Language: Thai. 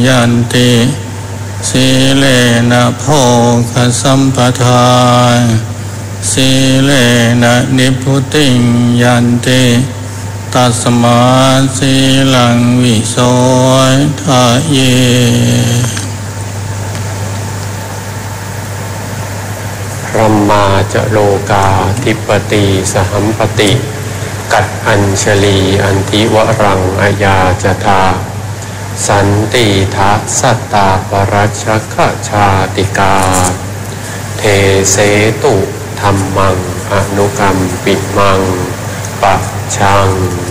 ยันติสีเลนะโภคสัมปทาสีเลนะนิพพุติยันติตัสมาสีลังวิโสทะเยพรหมาจะโลกาธิปติสหัมปติกัดอัญชลีอันทิวรังอายาจทาสันติทัสสัตตาปรัชชคชาติกาเทเสตุธัมมังอนุกัมปิมังปัจฉัง